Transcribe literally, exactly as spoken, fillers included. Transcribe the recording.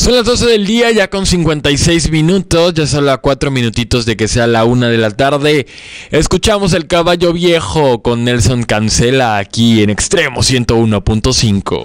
Son las doce del día, ya con cincuenta y seis minutos, ya son a cuatro minutitos de que sea la una de la tarde. Escuchamos El Caballo Viejo con Nelson Cancela aquí en Extremo ciento uno punto cinco.